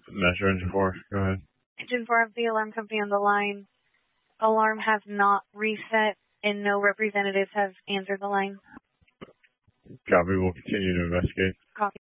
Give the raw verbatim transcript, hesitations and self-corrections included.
Metro Engine four, go ahead. Engine four of the alarm company on the line. Alarm has not reset and no representatives have answered the line. Copy, we'll continue to investigate. Copy.